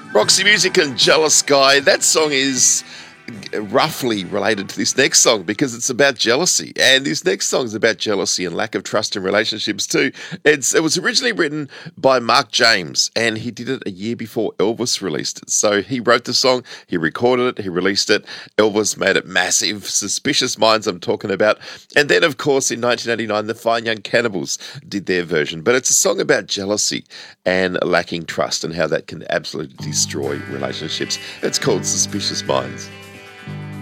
Roxy Music and Jealous Guy. That song is roughly related to this next song because it's about jealousy, and this next song is about jealousy and lack of trust in relationships too. It was originally written by Mark James, and he did it a year before Elvis released it. So he wrote the song, he recorded it, he released it. Elvis made it massive. Suspicious Minds I'm talking about. And then, of course, in 1989, the Fine Young Cannibals did their version. But it's a song about jealousy and lacking trust and how that can absolutely destroy relationships. It's called Suspicious Minds.